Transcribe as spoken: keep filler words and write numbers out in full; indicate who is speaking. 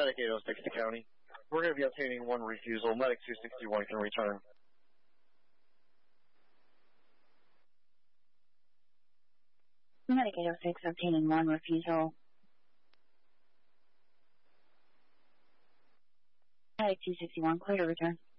Speaker 1: Medic eight oh six to County. We're going to be obtaining one refusal. Medic two sixty-one can return.
Speaker 2: Medic eight oh six obtaining one refusal. Medic two sixty-one, clear to return.